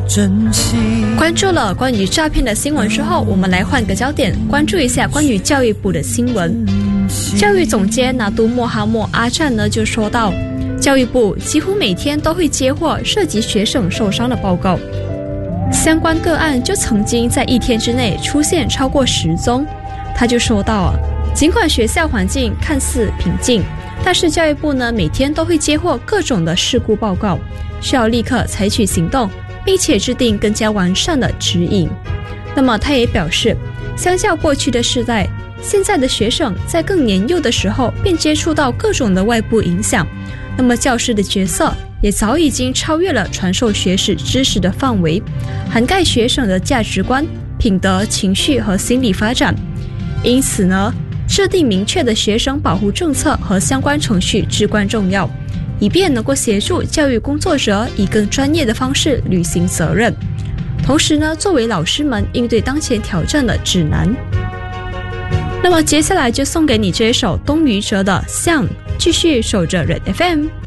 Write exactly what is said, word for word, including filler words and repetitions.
珍惜。 关注了关于诈骗的新闻之后，我们来换个焦点，关注一下关于教育部的新闻。教育总监拿督莫哈默阿赞呢就说到，教育部几乎每天都会接获涉及学生受伤的报告，相关个案就曾经在一天之内出现超过十宗。他就说到啊，尽管学校环境看似平静，但是教育部呢每天都会接获各种的事故报告，需要立刻采取行动，并且制定更加完善的指引。那么他也表示，相较过去的世代，现在的学生在更年幼的时候便接触到各种的外部影响，那么教师的角色也早已经超越了传授学识知识的范围，涵盖学生的价值观、品德、情绪和心理发展。因此呢，制定明确的学生保护政策和相关程序至关重要，以便能够协助教育工作者以更专业的方式履行责任，同时呢，作为老师们应对当前挑战的指南。那么接下来就送给你这一首东隅哲的《像》，继续守着 Red F M。